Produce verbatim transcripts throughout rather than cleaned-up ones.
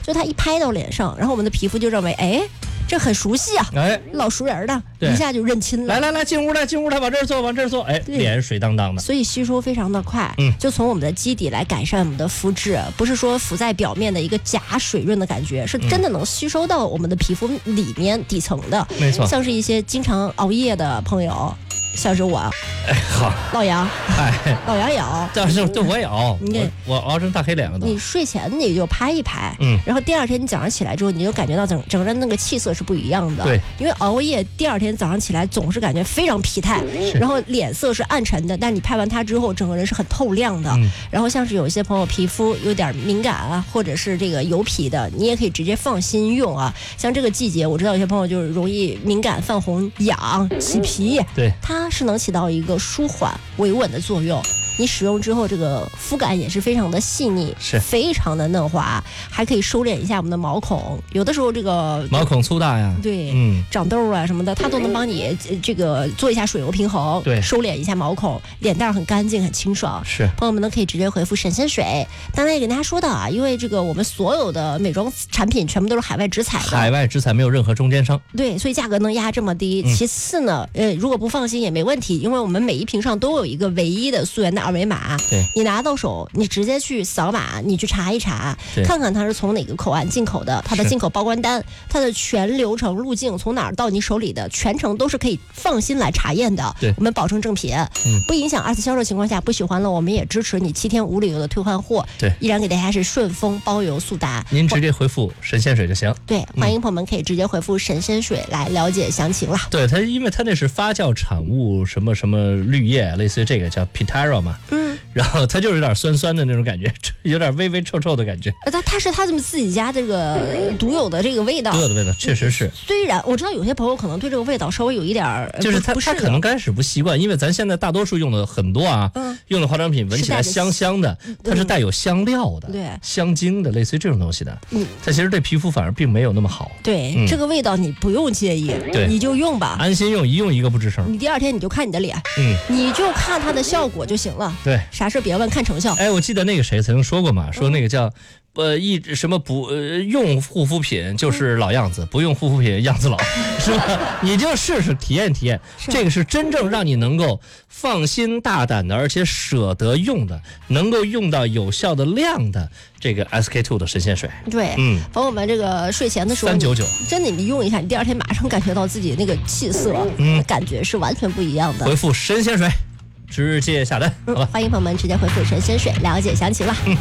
就它一拍到脸上，然后我们的皮肤就认为，哎，这很熟悉啊，哎，老熟人的，一下就认亲了。 来来来，进屋来，进屋来，往这儿坐，往这儿坐，哎，脸水当当的， 所以吸收非常的快。嗯，就从我们的基底来改善我们的肤质，不是说浮在表面的一个假水润的感觉，是真的能吸收到我们的皮肤里面底层的。 没错， 像是一些经常熬夜的朋友。像是我， 哎好， 老杨，哎，老杨也熬， 这是这我也熬， 你我我熬成大黑脸了都。 你睡前你就拍一拍，嗯，然后第二天你早上起来之后，你就感觉到整整个人那个气色是不一样的， 对， 因为熬夜第二天早上起来总是感觉非常疲态，然后脸色是暗沉的，但你拍完它之后，整个人是很透亮的。嗯、然后像是有一些朋友皮肤有点敏感啊，或者是这个油皮的，你也可以直接放心用啊。像这个季节，我知道有些朋友就是容易敏感、泛红、痒、起皮， 对， 它是能起到一个舒缓、维稳的作用。你使用之后，这个肤感也是非常的细腻， 是非常的嫩滑，还可以收敛一下我们的毛孔。有的时候这个毛孔粗大呀， 对，嗯，长痘啊什么的，它都能帮你这个做一下水油平衡， 对， 收敛一下毛孔，脸蛋很干净、很清爽。 是， 朋友们呢可以直接回复神仙水。当然也跟大家说到啊，因为这个我们所有的美妆产品全部都是海外直采的， 海外直采没有任何中间商， 对，所以价格能压这么低。嗯、其次呢，呃，如果不放心也没问题，因为我们每一瓶上都有一个唯一的溯源的二维码， 对， 你拿到手，你直接去扫码，你去查一查，看看它是从哪个口岸进口的，它的进口报关单，它的全流程路径从哪儿到你手里的，全程都是可以放心来查验的。 对， 我们保证正品，嗯、不影响二次销售情况下，不喜欢了我们也支持你七天无理由的退换货。 对， 依然给大家是顺丰包邮速达， 您直接回复神仙水就行。 对，欢迎朋友们可以直接回复神仙水来了解详情了。 对，它因为它那是发酵产物，什么什么绿叶，类似于这个叫 Pitara 嘛，嗯，然后它就是有点酸酸的那种感觉，有点微微臭臭的感觉。 它它是它们自己家这个独有的这个味道， 独有的味道确实是。 虽然我知道有些朋友可能对这个味道稍微有一点， 就是他他可能刚开始不习惯，因为咱现在大多数用的很多啊，嗯、用的化妆品闻起来香香的，它是带有香料的， 对， 香精的，类似于这种东西的。嗯，它其实对皮肤反而并没有那么好。 对，嗯、这个味道你不用介意， 对， 你就用吧， 安心用，一用一个不吱声。 你第二天你就看你的脸，嗯，你就看它的效果就行了。 对， 啥事别问，看成效。 哎，我记得那个谁曾经说过嘛，说那个叫。呃，一什么不呃用护肤品就是老样子，不用护肤品样子老，是吧？你就试试体验体验，这个是真正让你能够放心大胆的，而且舍得用的，能够用到有效的量的这个 S K two 的神仙水。 对，嗯，朋友们这个睡前的时候三九九， 真的你用一下，你第二天马上感觉到自己那个气色，嗯，感觉是完全不一样的。 回复神仙水，直接下单，好吧？ 欢迎朋友们直接回复神仙水，了解详情了。嗯。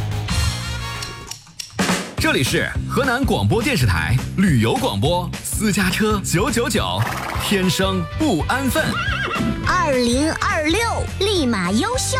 这里是河南广播电视台旅游广播，私家车九九九，天生不安分。 二零二六立马优秀。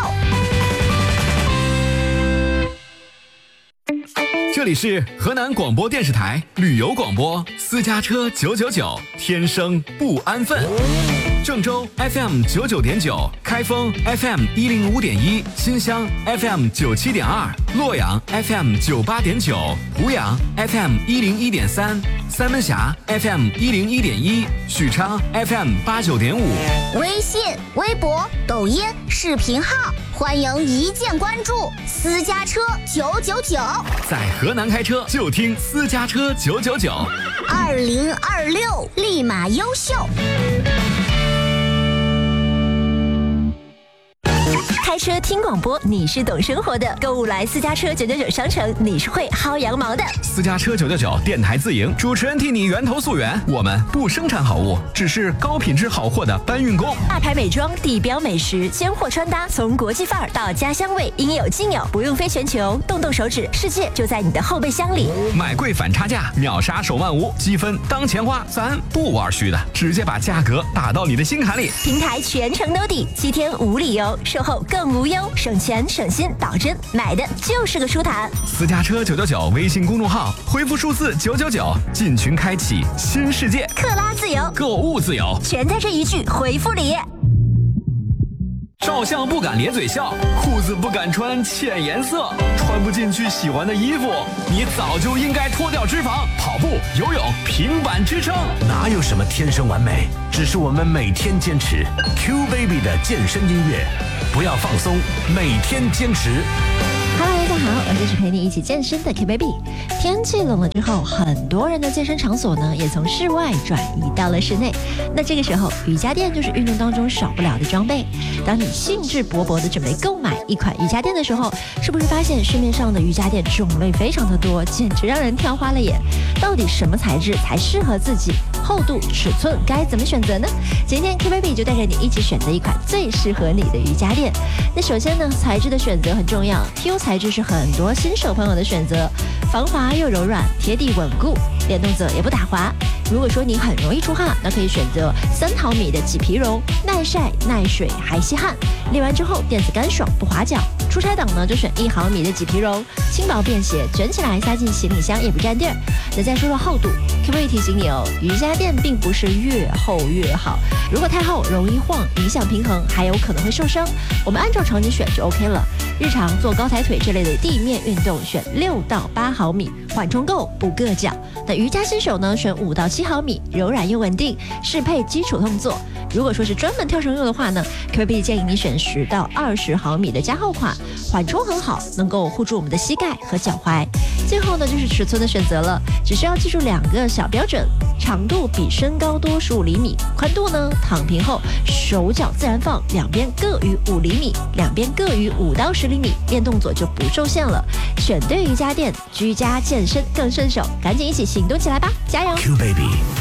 这里是河南广播电视台旅游广播，私家车九九九，天生不安分。郑州 F M 九九点九，开封 F M 一零五点一，新乡 F M 九七点二，洛阳 F M 九八点九，湖阳 F M 一零一点三，三门峡 F M 一零一点一，许昌 F M 八九点五。 微信、微博、抖音、视频号，欢迎一键关注。私家车九九九， 在河南开车就听私家车九九九。 二零二六立马优秀。 开车听广播，你是懂生活的；购物来私家车九九九商城，你是会薅羊毛的。 私家车九九九电台自营，主持人替你源头溯源。我们不生产好物，只是高品质好货的搬运工。 大牌美妆、地标美食、鲜货穿搭，从国际范儿到家乡味，应有尽有，不用飞全球，动动手指，世界就在你的后备箱里。 买贵反差价，秒杀手万无，积分当钱花，咱不玩虚的，直接把价格打到你的心坎里。 平台全程兜底，七天无理由，售后更无忧，省钱省心，保真，买的就是个舒坦。 私家车九九九微信公众号，回复数字九九九，进群开启新世界， 克拉自由， 购物自由， 全在这一句回复里。 照相不敢咧嘴笑，裤子不敢穿浅颜色，穿不进去喜欢的衣服，你早就应该脱掉脂肪，跑步、游泳、平板支撑。 哪有什么天生完美，只是我们每天坚持。Q Baby 的健身音乐，不要放松，每天坚持。 Hello，大下好，我就是陪你一起健身的 K Baby。天气冷了之后，很多人的健身场所呢，也从室外转移到了室内。那这个时候，瑜伽垫就是运动当中少不了的装备。当你兴致勃勃的准备购买一款瑜伽垫的时候，是不是发现市面上的瑜伽垫种类非常的多，简直让人挑花了眼？到底什么材质才适合自己？厚度、尺寸该怎么选择呢？今天 K Baby 就带着你一起选择一款最适合你的瑜伽垫。那首先呢，材质的选择很重要。P U 材质是很多新手朋友的选择，防滑又柔软，贴地稳固，练动者也不打滑。如果说你很容易出汗，那可以选择三毫米的麂皮绒，耐晒、耐水还吸汗。练完之后垫子干爽不滑脚。出差党呢就选一毫米的麂皮绒，轻薄便携，卷起来塞进行李箱也不占地儿。那再说说厚度，可不可以提醒你哦？瑜伽垫并不是越厚越好，如果太厚容易晃，影响平衡，还有可能会受伤。我们按照场景选就 OK 了。日常做高抬腿这类的地面运动选六到八毫米，缓冲够不硌脚。那瑜伽新手呢选五到七毫米，柔软又稳定，适配基础动作。如果说是专门跳绳用的话呢 ，K B 建议你选十到二十毫米的加厚款，缓冲很好，能够护住我们的膝盖和脚踝。最后呢就是尺寸的选择了，只需要记住两个小标准：长度比身高多十五厘米，宽度呢躺平后手脚自然放，两边各于五厘米，两边各于五到十厘米，练动作就不受限了。选对瑜伽垫，居家健身更顺手，赶紧一起行动起来吧，加油 Q Baby